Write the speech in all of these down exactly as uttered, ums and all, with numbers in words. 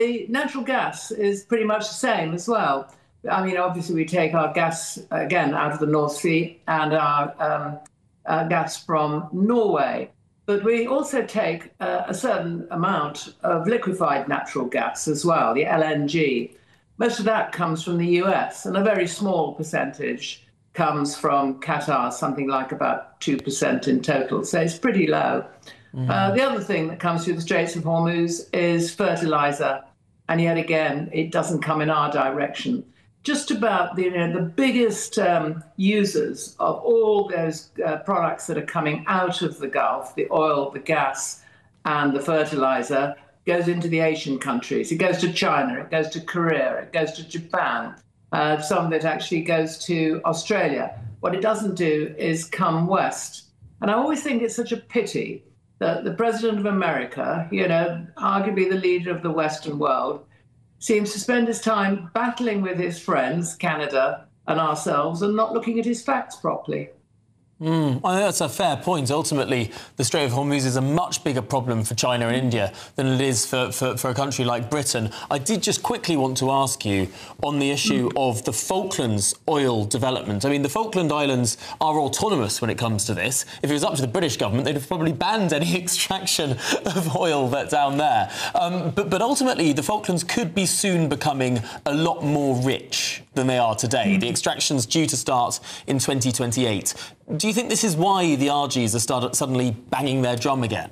the natural gas is pretty much the same as well. I mean, obviously, we take our gas, again, out of the North Sea and our um, uh, gas from Norway. But we also take uh, a certain amount of liquefied natural gas as well, the L N G. Most of that comes from the U S, and a very small percentage comes from Qatar, something like about two percent in total. So it's pretty low. Mm. Uh, the other thing that comes through the Straits of Hormuz is fertilizer. And yet again, it doesn't come in our direction. Just about the, you know, the biggest um, users of all those uh, products that are coming out of the Gulf, the oil, the gas, and the fertilizer, goes into the Asian countries. It goes to China, it goes to Korea, it goes to Japan. Uh, some of it actually goes to Australia. What it doesn't do is come west. And I always think it's such a pity that the President of America, you know, arguably the leader of the Western world, seems to spend his time battling with his friends, Canada and ourselves, and not looking at his facts properly. Mm, I think that's a fair point. Ultimately, the Strait of Hormuz is a much bigger problem for China and India than it is for, for, for a country like Britain. I did just quickly want to ask you on the issue mm. of the Falklands oil development. I mean, the Falkland Islands are autonomous when it comes to this. If it was up to the British government, they'd have probably banned any extraction of oil that's down there. Um, but, but ultimately, the Falklands could be soon becoming a lot more rich than they are today. Mm. The extraction's due to start in twenty twenty-eight. Do you think this is why the R Gs are started suddenly banging their drum again?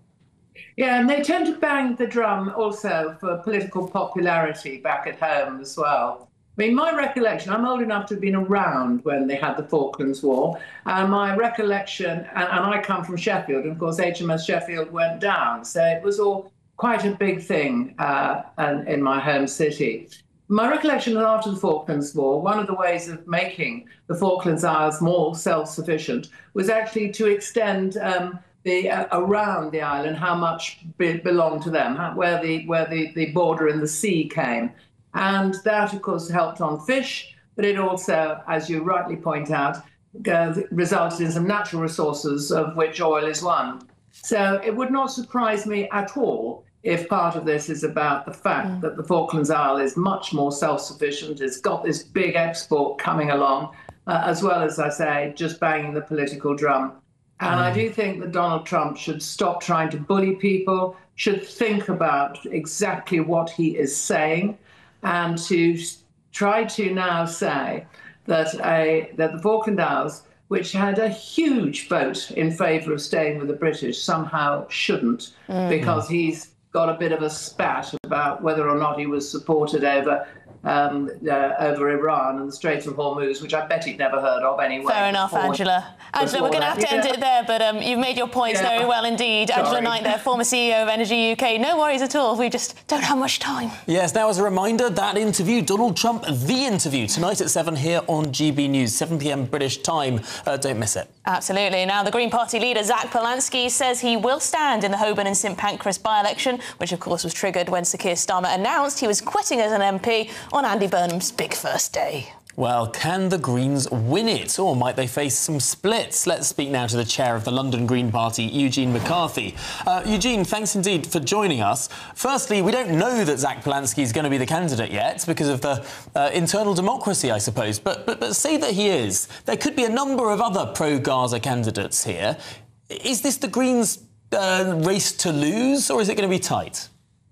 Yeah, and they tend to bang the drum also for political popularity back at home as well. I mean, my recollection, I'm old enough to have been around when they had the Falklands War, and my recollection, and, and I come from Sheffield, and of course H M S Sheffield went down, so it was all quite a big thing uh, in my home city. My recollection is after the Falklands War, one of the ways of making the Falklands Isles more self-sufficient was actually to extend um, the uh, around the island how much be belonged to them, how, where the where the, the border in the sea came. And that, of course, helped on fish, but it also, as you rightly point out, uh, resulted in some natural resources, of which oil is one. So it would not surprise me at all if part of this is about the fact mm. that the Falklands Isle is much more self-sufficient, it's got this big export coming along, uh, as well as, I say, just banging the political drum. And mm. I do think that Donald Trump should stop trying to bully people, should think about exactly what he is saying, and to try to now say that, a, that the Falkland Isles, which had a huge vote in favour of staying with the British, somehow shouldn't, mm. because he's got a bit of a spat about whether or not he was supported over um, uh, over Iran and the Straits of Hormuz, which I bet he'd never heard of anyway. Fair enough, before, Angela. Angela, we're going to have to end it there, but um, you've made your points yeah. very well indeed. Sorry. Angela Knight there, former C E O of Energy U K. No worries at all. We just don't have much time. Yes, now as a reminder, that interview, Donald Trump, the interview, tonight at seven here on G B News, seven p m British time. Uh, don't miss it. Absolutely. Now, the Green Party leader, Zach Polansky, says he will stand in the Holborn and St Pancras by-election, which, of course, was triggered when Sir Keir Starmer announced he was quitting as an M P on Andy Burnham's big first day. Well, can the Greens win it, or might they face some splits? Let's speak now to the chair of the London Green Party, Eugene McCarthy. Uh, Eugene, thanks indeed for joining us. Firstly, we don't know that Zach Polansky is going to be the candidate yet because of the uh, internal democracy, I suppose. But, but, but say that he is. There could be a number of other pro-Gaza candidates here. Is this the Greens' uh, race to lose, or is it going to be tight?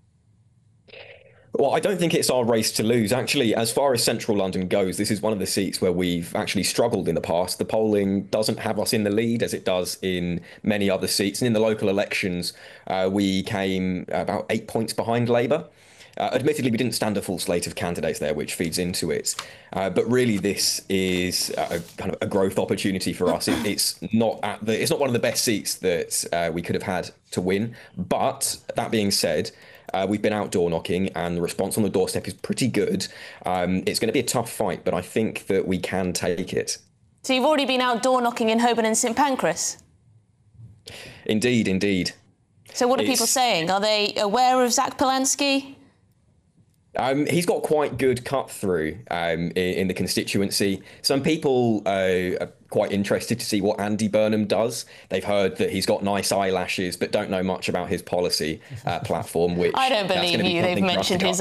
Well, I don't think it's our race to lose. Actually, as far as central London goes, this is one of the seats where we've actually struggled in the past. The polling doesn't have us in the lead as it does in many other seats. And in the local elections, uh, we came about eight points behind Labour. Uh, admittedly, we didn't stand a full slate of candidates there, which feeds into it. Uh, but really, this is a kind of a growth opportunity for us. It, it's not at the, it's not one of the best seats that uh, we could have had to win. But that being said, Uh, we've been out door knocking and the response on the doorstep is pretty good. Um, it's going to be a tough fight, but I think that we can take it. So you've already been out door knocking in Holborn and St Pancras? Indeed, indeed. So what are it's... people saying? Are they aware of Zach Polansky? Um, he's got quite good cut through um, in, in the constituency. Some people uh, are quite interested to see what Andy Burnham does. They've heard that he's got nice eyelashes, but don't know much about his policy uh, platform. Which I don't believe you. They've mentioned his